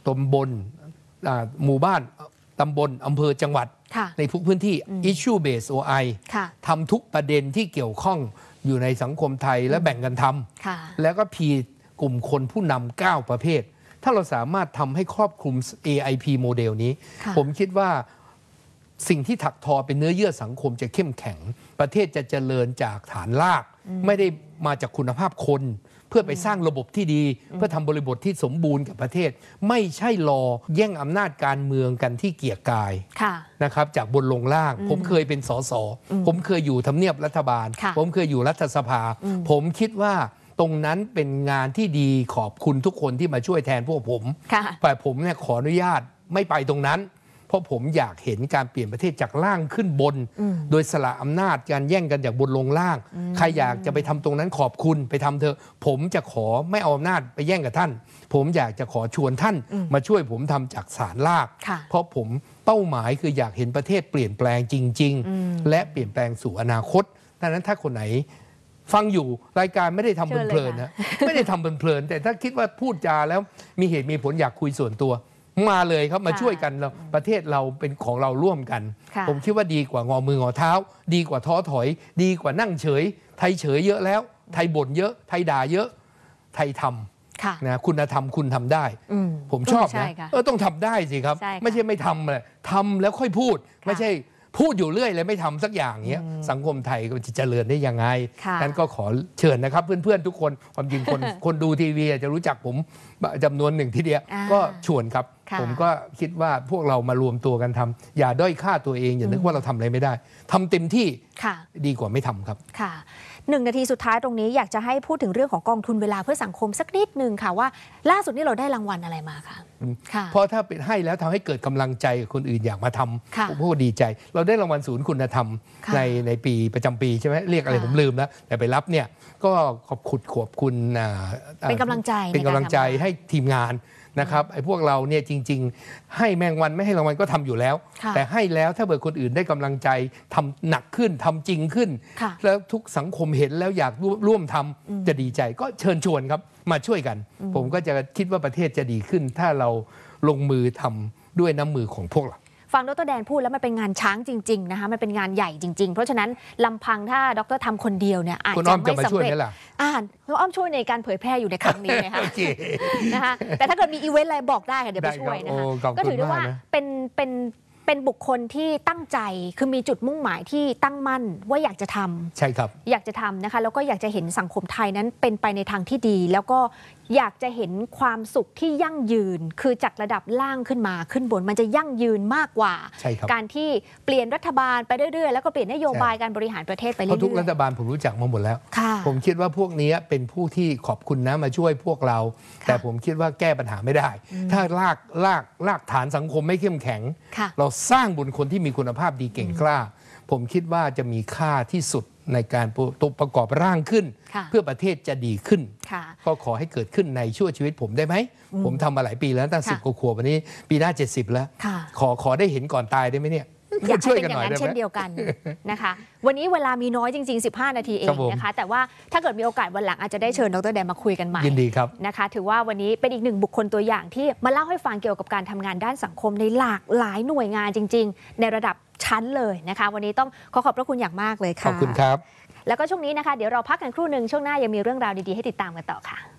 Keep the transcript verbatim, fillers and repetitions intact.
ตำบลหมู่บ้านตำบลอำเภอจังหวัดในทุกพื้นที่ issue based โอ ไอ ทำทุกประเด็นที่เกี่ยวข้องอยู่ในสังคมไทยและแบ่งกันทำแล้วก็พีกลุ่มคนผู้นำเก้าประเภทถ้าเราสามารถทำให้ครอบคลุม เอ ไอ พี โมเดลนี้ผมคิดว่าสิ่งที่ถักทอเป็นเนื้อเยื่อสังคมจะเข้มแข็งประเทศจะเจริญจากฐานรากไม่ได้มาจากคุณภาพคนเพื่อไปสร้างระบบที่ดีเพื่อทำบริบทที่สมบูรณ์กับประเทศไม่ใช่รอแย่งอำนาจการเมืองกันที่เกียร์กายนะครับจากบนลงล่างผมเคยเป็นสสผมเคยอยู่ทำเนียบรัฐบาลผมเคยอยู่รัฐสภาผมคิดว่าตรงนั้นเป็นงานที่ดีขอบคุณทุกคนที่มาช่วยแทนพวกผมแต่ผมเนี่ยขออนุญาตไม่ไปตรงนั้นเพราะผมอยากเห็นการเปลี่ยนประเทศจากล่างขึ้นบนโดยสละอำนาจการแย่งกันจากบนลงล่างใครอยากจะไปทำตรงนั้นขอบคุณไปทำเถอะผมจะขอไม่เอาอำนาจไปแย่งกับท่านผมอยากจะขอชวนท่านมาช่วยผมทำจากฐานรากเพราะผมเป้าหมายคืออยากเห็นประเทศเปลี่ยนแปลงจริงๆและเปลี่ยนแปลงสู่อนาคตดังนั้นถ้าคนไหนฟังอยู่รายการไม่ได้ทำเพลินๆนะไม่ได้ทำเพลินๆแต่ถ้าคิดว่าพูดจาแล้วมีเหตุมีผลอยากคุยส่วนตัวมาเลยครับมาช่วยกันเราประเทศเราเป็นของเราร่วมกันผมคิดว่าดีกว่างอมืองอเท้าดีกว่าท้อถอยดีกว่านั่งเฉยไทยเฉยเยอะแล้วไทยบ่นเยอะไทยด่าเยอะไทยทำนะคุณธรรมคุณทำได้ผมชอบนะเออต้องทำได้สิครับไม่ใช่ไม่ทำเลยทำแล้วค่อยพูดไม่ใช่พูดอยู่เรื่อยเลยไม่ทำสักอย่างเงี้ยสังคมไทยจะเจริญได้ยังไงนั้นก็ขอเชิญนะครับเพื่อนๆทุกคนความจริงคนคนดูทีวีจะรู้จักผมจำนวนหนึ่งทีเดียวก็ชวนครับผมก็คิดว่าพวกเรามารวมตัวกันทำอย่าด้อยค่าตัวเองอย่านึกว่าเราทำอะไรไม่ได้ทำเต็มที่ดีกว่าไม่ทำครับค่ะหนึ่งนาทีสุดท้ายตรงนี้อยากจะให้พูดถึงเรื่องของกองทุนเวลาเพื่อสังคมสักนิดนึงค่ะว่าล่าสุดนี่เราได้รางวัลอะไรมาคะเพราะถ้าเป็นให้แล้วทำให้เกิดกำลังใจคนอื่นอยากมาทำผมก็ดีใจเราได้รางวัลศูนย์คุณธรรมในในปีประจำปีใช่ไหมเรียกอะไรผมลืมแล้วแต่ไปรับเนี่ยก็ขอบคุณขอบคุณเป็นกำลังใจเป็นกำลังใจให้ทีมงานนะครับไอ้พวกเราเนี่ยจริงๆให้แมงวันไม่ให้รางวัลก็ทำอยู่แล้วแต่ให้แล้วถ้าเบิดคนอื่นได้กำลังใจทำหนักขึ้นทำจริงขึ้นแล้วทุกสังคมเห็นแล้วอยากร่วมทำจะดีใจก็เชิญชวนครับมาช่วยกันผมก็จะคิดว่าประเทศจะดีขึ้นถ้าเราลงมือทำด้วยน้ำมือของพวกเราฟังดร.แดนพูดแล้วมันเป็นงานช้างจริงๆนะคะมันเป็นงานใหญ่จริงๆเพราะฉะนั้นลำพังถ้าดร.ทำคนเดียวเนี่ยอาจจะไม่สำเร็จอ่านแล้วอ้อมช่วยในการเผยแพร่อยู่ในครั้งนี้นะคะนะคะแต่ถ้าเกิดมีอีเวนต์อะไรบอกได้ค่ะเดี๋ยวไปช่วยนะคะก็ถือได้ว่าเป็นเป็นเป็นบุคคลที่ตั้งใจคือมีจุดมุ่งหมายที่ตั้งมั่นว่าอยากจะทำใช่ครับอยากจะทำนะคะแล้วก็อยากจะเห็นสังคมไทยนั้นเป็นไปในทางที่ดีแล้วก็อยากจะเห็นความสุขที่ยั่งยืนคือจากระดับล่างขึ้นมาขึ้นบนมันจะยั่งยืนมากกว่าการที่เปลี่ยนรัฐบาลไปเรื่อยๆแล้วก็เปลี่ยนนโยบายการบริหารประเทศไปเรื่อยๆเพราะทุกรัฐบาลผมรู้จักมาหมดแล้วผมคิดว่าพวกนี้เป็นผู้ที่ขอบคุณนะมาช่วยพวกเราแต่ผมคิดว่าแก้ปัญหาไม่ได้ถ้าลากลากลากฐานสังคมไม่เข้มแข็งเราสร้างบนคนที่มีคุณภาพดีเก่งกล้าผมคิดว่าจะมีค่าที่สุดในการประกอบร่างขึ้นเพื่อประเทศจะดีขึ้นก็ขอให้เกิดขึ้นในชั่วชีวิตผมได้ไหมผมทำมาหลายปีแล้วตั้งสิบกว่าขวบวันนี้ปีหน้าเจ็ดสิบแล้วขอขอได้เห็นก่อนตายได้ไหมเนี่ยอยากให้เป็นอย่างนั้นเช่นเดียวกันนะคะวันนี้เวลามีน้อยจริงๆสิบห้านาทีเองนะคะแต่ว่าถ้าเกิดมีโอกาสวันหลังอาจจะได้เชิญดร.แดนมาคุยกันใหม่ยินดีครับนะคะถือว่าวันนี้เป็นอีกหนึ่งบุคคลตัวอย่างที่มาเล่าให้ฟังเกี่ยวกับการทำงานด้านสังคมในหลากหลายหน่วยงานจริงๆในระดับชั้นเลยนะคะวันนี้ต้องขอขอบพระคุณอย่างมากเลยค่ะขอบคุณครับแล้วก็ช่วงนี้นะคะเดี๋ยวเราพักกันครู่หนึ่งช่วงหน้ายังมีเรื่องราวดีๆให้ติดตามกันต่อค่ะ